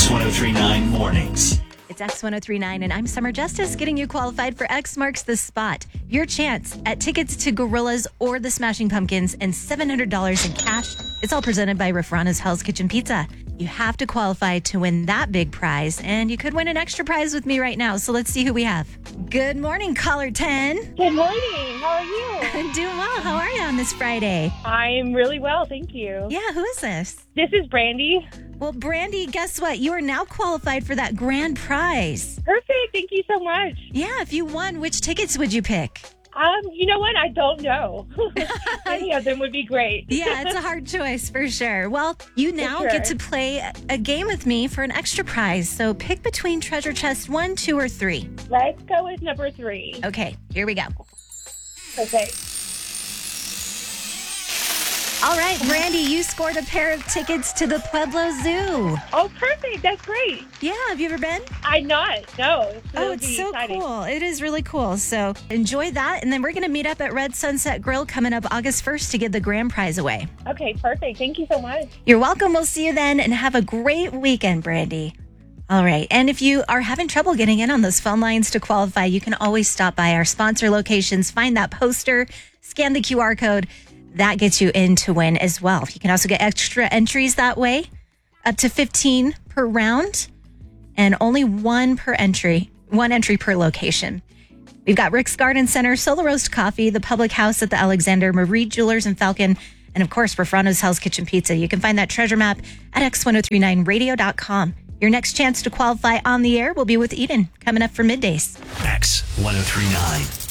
X1039 Mornings. It's X1039, and I'm Summer Justice, getting you qualified for X Marks the Spot. Your chance at tickets to Gorillas or the Smashing Pumpkins and $700 in cash. It's all presented by Rafrano's Hell's Kitchen Pizza. You have to qualify to win that big prize, and you could win an extra prize with me right now. So let's see who we have. Good morning, caller 10. Good morning. How are you? I'm doing well. How are you on this Friday? I'm really well, thank you. Yeah, who is this? This is Brandy. Well, Brandy, guess what? You are now qualified for that grand prize. Perfect. Thank you so much. Yeah, if you won, which tickets would you pick? You know what? I don't know. Any of them would be great. Yeah, it's a hard choice for sure. Well, you now get to play a game with me for an extra prize. So pick between treasure chest 1, 2, or 3. Let's go with number 3. Okay, here we go. Okay. All right, Brandy, you scored a pair of tickets to the Pueblo Zoo. Oh, perfect. That's great. Yeah, have you ever been? I'm not. No. Oh, it's so exciting. cool. It is really cool. So enjoy that. And then we're going to meet up at Red Sunset Grill coming up August 1st to give the grand prize away. Okay, perfect. Thank you so much. You're welcome. We'll see you then, and have a great weekend, Brandy. All right. And if you are having trouble getting in on those phone lines to qualify, you can always stop by our sponsor locations, find that poster, scan the QR code. That gets you in to win as well. You can also get extra entries that way, up to 15 per round, and only one entry per location. We've got Rick's Garden Center, Solo Roast Coffee, the Public House at the Alexander, Marie Jewelers and Falcon, and of course, Rafrano's Hell's Kitchen Pizza. You can find that treasure map at x1039radio.com. Your next chance to qualify on the air will be with Eden, coming up for middays. X1039.